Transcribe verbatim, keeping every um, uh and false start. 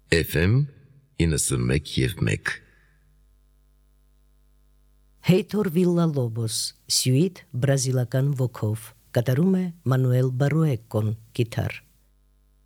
Էֆ էմ իննսունմեկ և մեկ Heitor Villa-Lobos, սյուիթ բրազիլական ոգով, կատարում է Մանուել Բարուեկոն, կիթառ։